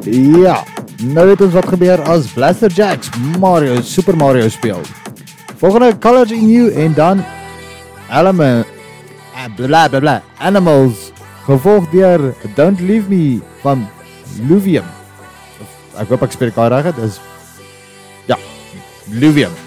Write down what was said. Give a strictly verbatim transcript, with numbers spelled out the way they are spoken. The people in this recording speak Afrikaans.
Ja, nou weet ons wat gebeur as Blaster Jacks Mario, Super Mario speel. Volgende Colors in You en dan Element, bla bla bla, Animals, gevolg deur Don't Leave Me van Luvium. Ek hoop ek spreek dit reg, dit is ja, Luvium.